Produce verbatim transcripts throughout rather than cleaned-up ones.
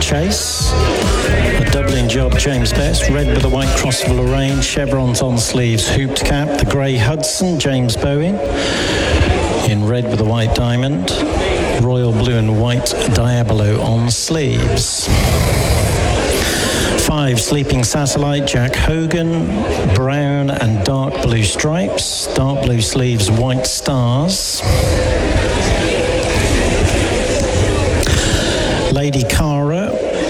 Chase. The doubling job, James Best. Red with the white cross of Lorraine. Chevrons on sleeves, hooped cap. The grey Hudson, James Bowen. In red with the white diamond. Royal blue and white Diabolo on sleeves. Five, Sleeping Satellite, Jack Hogan, brown and dark blue stripes, dark blue sleeves, white stars. Lady Cara,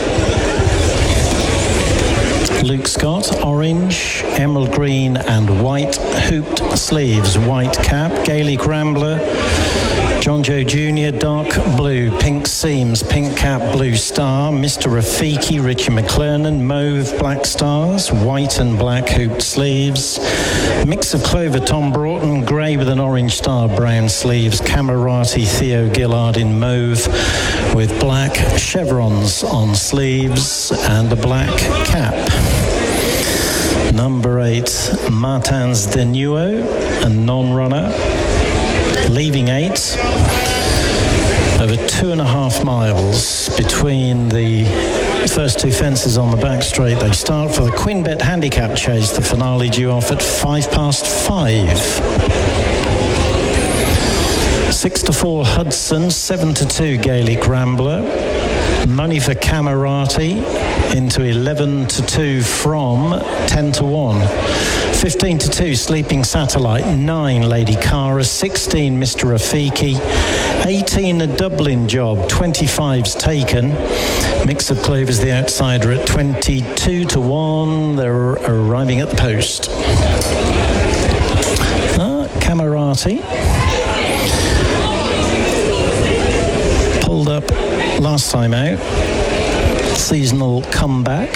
Luke Scott, orange, emerald green and white hooped sleeves, white cap. Gaelic Rambler, John Joe Junior, dark blue, pink seams, pink cap, blue star. Mister Rafiki, Richie McClernand, mauve, black stars, white and black hooped sleeves. Mix of Clover, Tom Broughton, grey with an orange star, brown sleeves. Camerati, Theo Gillard in mauve with black chevrons on sleeves and a black cap. Number eight, Martins de Nuo, a non-runner. Leaving eight, over two and a half miles between the first two fences on the back straight. They start for the Quinbet Handicap Chase, the finale due off at five past five. Six to four Hudson, seven to two Gaelic Rambler. Money for Camerati into eleven to two from ten to one. fifteen to two Sleeping Satellite, nine Lady Cara, sixteen Mister Rafiki, eighteen a Dublin Job, twenty-five's Taken. Mix of Clovers the outsider at twenty-two to one. They're arriving at the post. Ah, Camerati. Pulled up last time out. Seasonal comeback.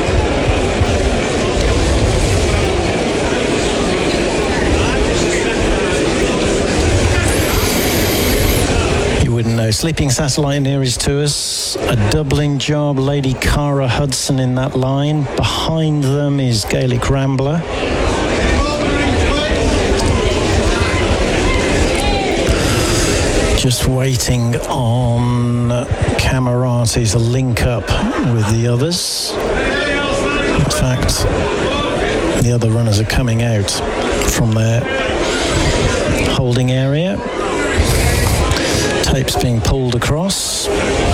You wouldn't know. Sleeping Satellite nearest to us. A Dublin Job, Lady Cara Hudson in that line. Behind them is Gaelic Rambler. Just waiting on Camerati's link up with the others. In fact, the other runners are coming out from their holding area. Tape's being pulled across.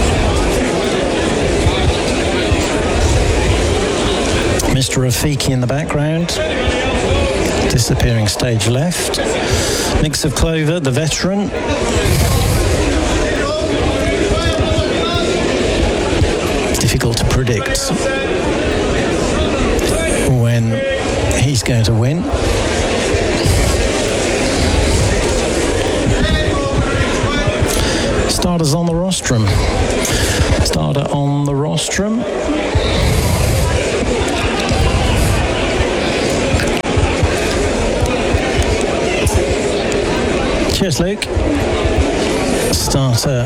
Mister Rafiki in the background. Disappearing stage left. Mix of Clover, the veteran. Difficult to predict when he's going to win. Starters on the rostrum. Starter on the rostrum. Cheers, Luke. Starter.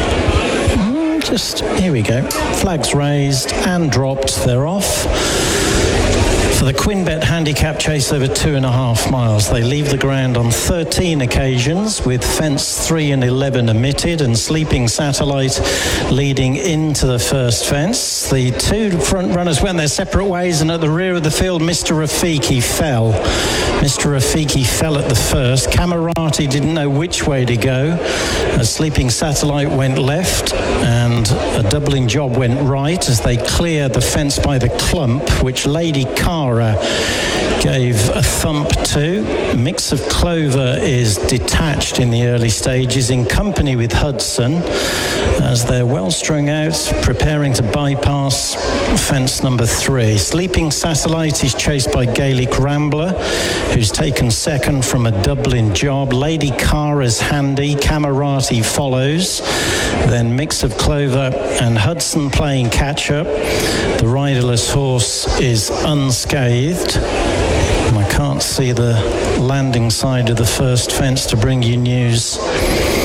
Just, here we go. Flags raised and dropped. They're off. For the Quinbet Handicap Chase over two and a half miles. They leave the ground on thirteen occasions with fence three and eleven omitted and Sleeping Satellite leading into the first fence. The two front runners went their separate ways and at the rear of the field, Mister Rafiki fell. Mister Rafiki fell at the first. Camerati didn't know which way to go. A Sleeping Satellite went left and a Dublin Job went right as they cleared the fence by the clump, which Lady Cara gave a thump to. Mix of Clover is detached in the early stages in company with Hudson as they're well strung out, preparing to bypass fence number three. Sleeping Satellite is chased by Gaelic Rambler, who's taken second from a Dublin Job. Lady Cara's handy. Camerati follows. Then Mix of Clover and Hudson playing catch-up. The riderless horse is unscathed. I can't see the landing side of the first fence to bring you news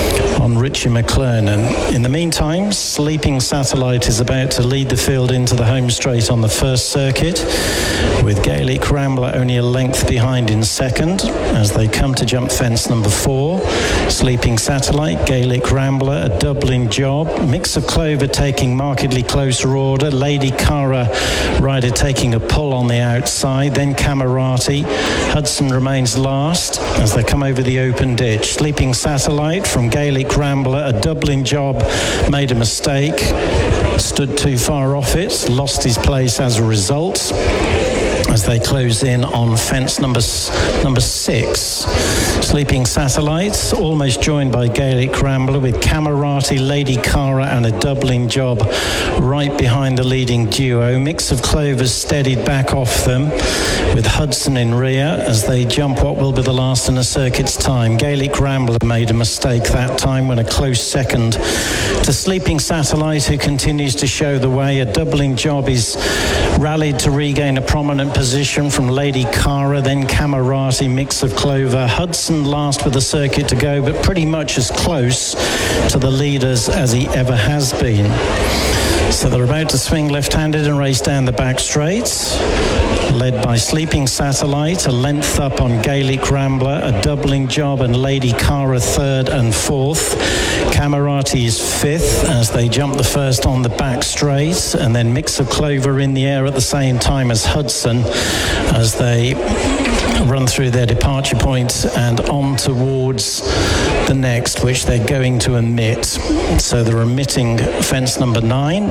on Richie McClernand. In the meantime, Sleeping Satellite is about to lead the field into the home straight on the first circuit, with Gaelic Rambler only a length behind in second as they come to jump fence number four. Sleeping Satellite, Gaelic Rambler, a doubling job. Mix of Clover taking markedly closer order. Lady Cara rider taking a pull on the outside. Then Camerati. Hudson remains last as they come over the open ditch. Sleeping Satellite from Gaelic Rambler, a doubling job, made a mistake, stood too far off it, lost his place as a result as they close in on fence number number six. Sleeping Satellites almost joined by Gaelic Rambler, with Camerati, Lady Cara and a doubling job right behind the leading duo. Mix of Clovers steadied back off them, with Hudson in rear as they jump what will be the last in a circuit's time. Gaelic Rambler made a mistake that time when a close second to Sleeping Satellite, who continues to show the way. A doubling job is rallied to regain a prominent position from Lady Cara, then Camerati, Mix of Clover. Hudson last with the circuit to go, but pretty much as close to the leaders as he ever has been. So they're about to swing left-handed and race down the back straight, led by Sleeping Satellite, a length up on Gaelic Rambler, a doubling job, and Lady Cara third and fourth. Camerati is fifth as they jump the first on the back straight, and then Mix of Clover in the air at the same time as Hudson as they run through their departure point and on towards the next, which they're going to omit. So they're omitting fence number nine.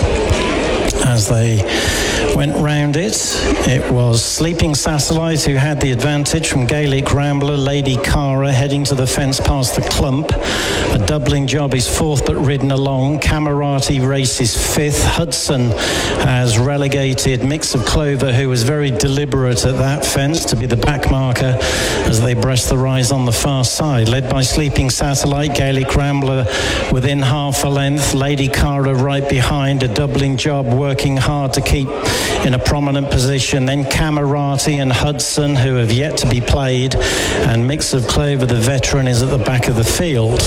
As they went round it, it was Sleeping Satellite who had the advantage from Gaelic Rambler. Lady Cara heading to the fence past the clump. A doubling job is fourth but ridden along. Camerati races fifth. Hudson has relegated Mix of Clover, who was very deliberate at that fence, to be the back marker as they breast the rise on the far side. Led by Sleeping Satellite, Gaelic Rambler within half a length. Lady Cara right behind, a doubling job, working hard to keep in a prominent position. Then Camerati and Hudson, who have yet to be played, and Mix of Clover, the veteran, is at the back of the field.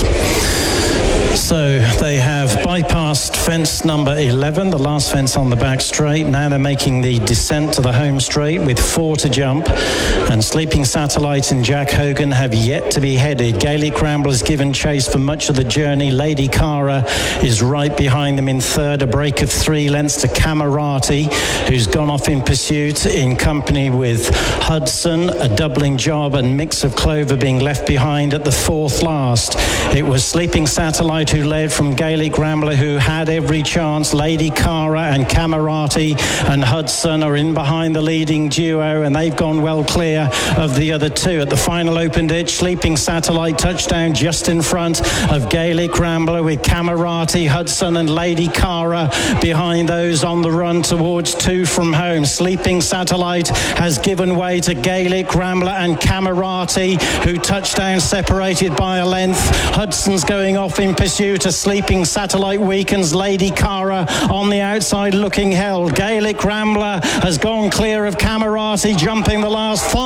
So they have bypassed fence number eleven, the last fence on the back straight. Now they're making the descent to the home straight with four to jump, and Sleeping Satellite and Jack Hogan have yet to be headed. Gaelic Rambler has given chase for much of the journey. Lady Cara is right behind them in third, a break of three lengths to Camerati, who's gone off in pursuit in company with Hudson, a doubling job, and Mix of Clover being left behind at the fourth last. It was Sleeping Satellite who led from Gaelic Rambler, who had every chance. Lady Cara and Camerati and Hudson are in behind the leading duo, and they've gone well clear of the other two. At the final open ditch, Sleeping Satellite touchdown just in front of Gaelic Rambler, with Camerati, Hudson and Lady Cara behind those on the run towards two from home. Sleeping Satellite has given way to Gaelic Rambler and Camerati, who touchdown separated by a length. Hudson's going off in pursuit. A Sleeping Satellite weakens. Lady Cara on the outside looking held. Gaelic Rambler has gone clear of Camerati, jumping the last five.